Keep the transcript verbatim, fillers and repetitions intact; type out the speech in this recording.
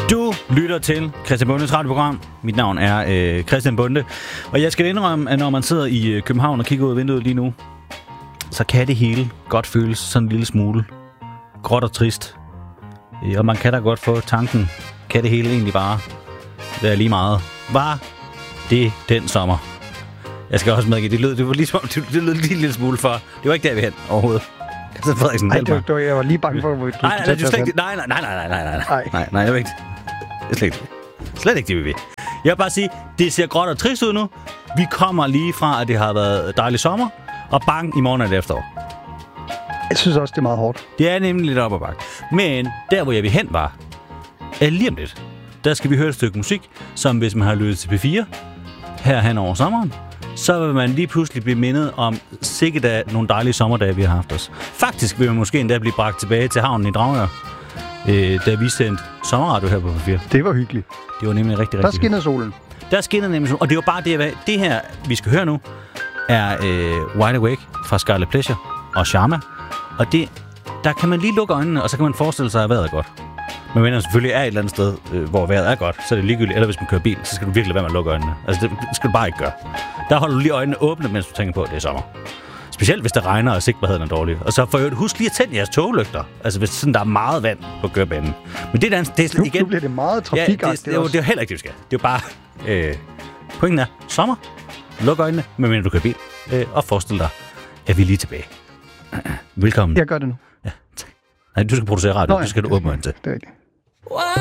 Du lytter til Christian Bundes radioprogram. Mit navn er øh, Christian Bunde. Og jeg skal indrømme, at når man sidder i øh, København og kigger ud af vinduet lige nu, så kan det hele godt føles sådan en lille smule gråt og trist. Øh, og man kan da godt få tanken, kan det hele egentlig bare være lige meget. Var det den sommer? Jeg skal også medgive, det lød, det var ligesom, det, det lød lige en lille smule for. Det var ikke der, vi hen overhovedet. Nej, det var, jeg var lige bange for, at du nej, nej, nej, slet, nej, nej, nej, nej, nej, nej, nej, nej, nej, det var ikke det. Er slet ikke det. Slet ikke det, vi vil. Jeg vil bare sige, det ser gråt og trist ud nu. Vi kommer lige fra, at det har været dejlig sommer, og bang, i morgen er det efterår. Jeg synes også, det er meget hårdt. Det er nemlig lidt op ad bakke. Men der, hvor jeg vil hen var, er lige om lidt. Der skal vi høre et stykke musik, som hvis man har lyttet til P fire her hen over sommeren, så vil man lige pludselig blive mindet om sikkert af nogle dejlige sommerdage, vi har haft os. Faktisk vil man måske endda blive bragt tilbage til havnen i Dragør, øh, da vi sendte sommerradio her på P fire. Det var hyggeligt. Det var nemlig rigtig, rigtig Der skinnede solen. Der skinnede nemlig solen. Og det var bare det, det her, vi skal høre nu, er øh, Wide Awake fra Scarlet Pleasure og Sharma. Og det, der kan man lige lukke øjnene, og så kan man forestille sig, at vejret er godt. Men hvis man selvfølgelig er et eller andet sted, øh, hvor vejret er godt, så er det ligegyldigt. Eller hvis man kører bil, så skal du virkelig være med at lukke øjnene. Altså, det skal du bare ikke gøre. Der holder du lige øjnene åbne, mens du tænker på, at det er sommer. Specielt hvis det regner, og sigtbarheden er dårlig. Og så for øvrigt, husk lige at tænde jeres toglygter. Altså, hvis sådan, der er meget vand på kørebanen. Men det er, det er nu, igen... Nu bliver det meget trafikagtigt. Ja, det, det, det, det er jo heller ikke det, vi skal. Det er jo bare... Øh, pointen er, sommer. Luk øjnene, medmindre du kører bil. Øh, og forestil dig, at vi er lige tilbage. Velkommen. Jeg gør det nu. Ja, tak. Nej, du skal producere radio. Nå, ja. Du skal du åbne øjnene til. Det er rigtigt.